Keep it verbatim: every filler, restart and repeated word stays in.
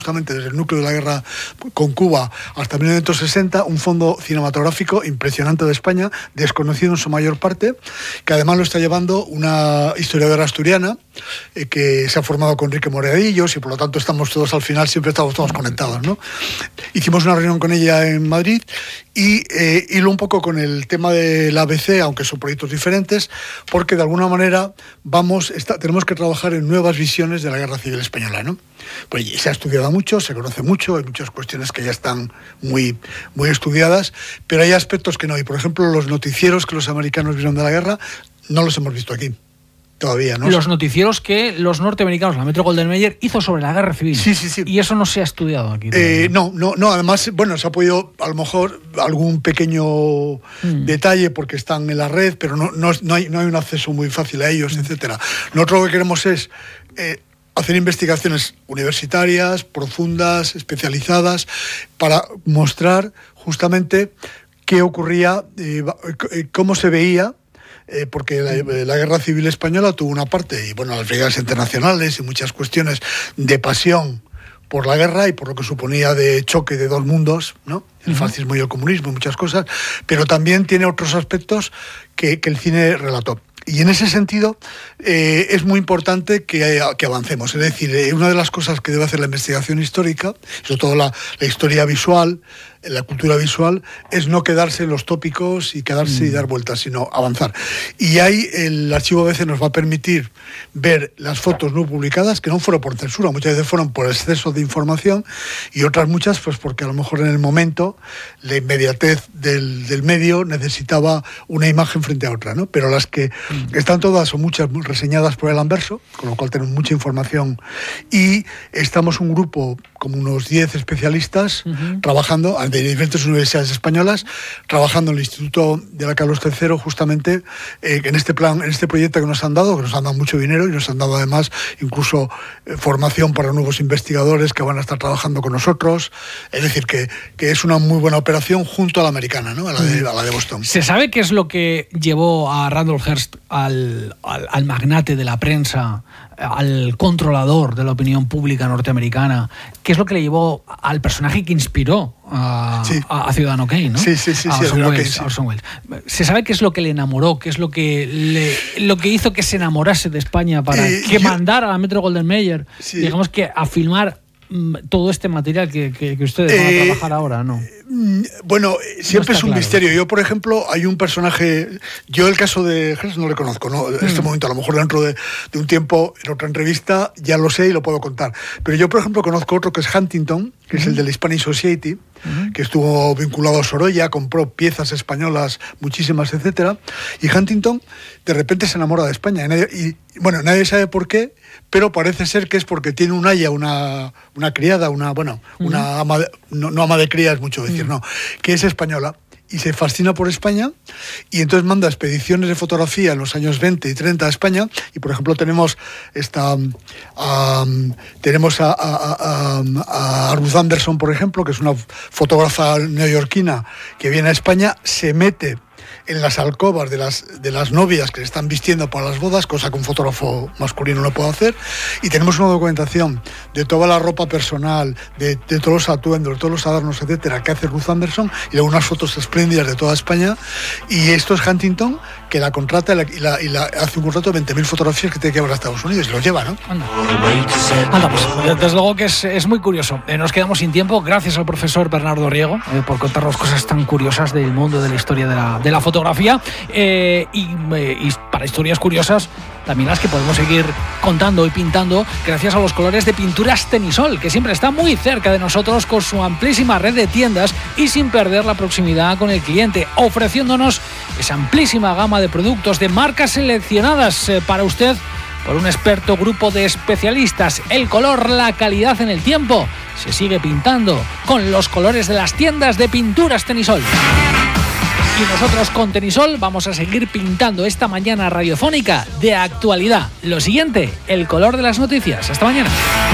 justamente desde el núcleo de la guerra con Cuba hasta mil novecientos sesenta, un fondo cinematográfico impresionante de España, desconocido en su mayor parte, que además lo está llevando una historiadora asturiana eh, que se ha formado con Enrique Moreadillos y por lo tanto estamos todos al final, siempre estamos todos conectados, ¿no? Hicimos una reunión con ella en Madrid y eh, hilo un poco con el tema del A B C, aunque son proyectos diferentes, porque de alguna manera vamos, está, tenemos que trabajar en nuevas visiones de la Guerra Civil Española, ¿no? Pues se ha estudiado mucho, se conoce mucho, hay muchas cuestiones que ya están muy, muy estudiadas, pero hay aspectos que no. Y por ejemplo, los noticieros que los americanos vieron de la guerra no los hemos visto aquí. Todavía, ¿no? Los noticieros que los norteamericanos, la Metro-Goldwyn-Mayer, hizo sobre la guerra civil. Sí, sí, sí. Y eso no se ha estudiado aquí. Eh, no, no, no. Además, bueno, se ha podido, a lo mejor, algún pequeño mm. detalle porque están en la red, pero no, no, no, hay, no hay un acceso muy fácil a ellos, mm. etcétera. Nosotros lo que queremos es eh, hacer investigaciones universitarias, profundas, especializadas, para mostrar justamente qué ocurría, eh, cómo se veía. Eh, porque la, la Guerra Civil Española tuvo una parte, y bueno, las brigadas internacionales y muchas cuestiones de pasión por la guerra y por lo que suponía de choque de dos mundos, ¿no? El uh-huh. fascismo y el comunismo y muchas cosas, pero también tiene otros aspectos que, que el cine relató. Y en ese sentido eh, es muy importante que, que avancemos. Es decir, eh, una de las cosas que debe hacer la investigación histórica, sobre todo la, la historia visual, la cultura visual, es no quedarse en los tópicos y quedarse mm. y dar vueltas, sino avanzar. Y ahí el archivo a veces nos va a permitir ver las fotos no publicadas, que no fueron por censura, muchas veces fueron por exceso de información, y otras muchas pues porque a lo mejor en el momento la inmediatez del, del medio necesitaba una imagen frente a otra, ¿no? Pero las que mm. están todas o muchas reseñadas por el Anverso, con lo cual tenemos mucha información, y estamos un grupo como unos diez especialistas uh-huh. trabajando de diferentes universidades españolas, trabajando en el Instituto de la Carlos tercero, justamente eh, en este plan, en este proyecto que nos han dado, que nos han dado mucho dinero y nos han dado además incluso eh, formación para nuevos investigadores que van a estar trabajando con nosotros. Es decir, que, que es una muy buena operación junto a la americana, ¿no? a, la de, a la de Boston. ¿Se sabe qué es lo que llevó a Randolph Hearst al, al, al magnate de la prensa, al controlador de la opinión pública norteamericana? ¿Qué es lo que le llevó al personaje que inspiró a, sí. a, a Ciudadano Kane, ¿no? Sí, sí, sí. A sí, Orson Kane, Welles, sí. a Orson Welles. ¿Se sabe qué es lo que le enamoró? ¿Qué es lo que le, lo que hizo que se enamorase de España para eh, que yo... mandara a la Metro-Goldwyn-Mayer, sí. digamos que a filmar todo este material que, que, que ustedes van a eh, trabajar ahora, ¿no? Bueno, siempre no es un claro. misterio. Yo, por ejemplo, hay un personaje... Yo el caso de Hearst no le conozco, ¿no? En mm. este momento, a lo mejor dentro de, de un tiempo, en otra entrevista, ya lo sé y lo puedo contar. Pero yo, por ejemplo, conozco otro que es Huntington, que mm. es el de la Hispanic Society, mm. que estuvo vinculado a Sorolla, compró piezas españolas, muchísimas, etcétera. Y Huntington, de repente, se enamora de España. Y, nadie, y bueno, nadie sabe por qué, pero parece ser que es porque tiene un aya, una, una criada, una, bueno, mm. una ama de, no, no ama de cría, es mucho decir, mm. no, que es española. Y se fascina por España y entonces manda expediciones de fotografía en los años veinte y treinta a España. Y por ejemplo tenemos esta um, tenemos a, a, a, a Ruth Anderson, por ejemplo, que es una fotógrafa neoyorquina que viene a España, se mete en las alcobas de las, de las novias que se están vistiendo para las bodas, cosa que un fotógrafo masculino no puede hacer, y tenemos una documentación de toda la ropa personal, de, de todos los atuendos, de todos los adornos, etcétera, que hace Ruth Anderson, y luego unas fotos espléndidas de toda España. Y esto es Huntington, que la contrata y la, y la, y la hace un contrato de veinte mil fotografías que tiene que llevar a Estados Unidos, y los lleva, ¿no? Anda, Anda pues desde luego que es, es muy curioso. Eh, nos quedamos sin tiempo. Gracias al profesor Bernardo Riego eh, por contarnos cosas tan curiosas del mundo de la historia de la, de la fotografía, eh, y, eh, y para historias curiosas también las que podemos seguir contando y pintando gracias a los colores de Pinturas Tenisol, que siempre está muy cerca de nosotros con su amplísima red de tiendas y sin perder la proximidad con el cliente, ofreciéndonos esa amplísima gama de productos de marcas seleccionadas eh, para usted por un experto grupo de especialistas. El color, la calidad en el tiempo, se sigue pintando con los colores de las tiendas de Pinturas Tenisol. Y nosotros con Tenisol vamos a seguir pintando esta mañana radiofónica de actualidad. Lo siguiente, el color de las noticias. Hasta mañana.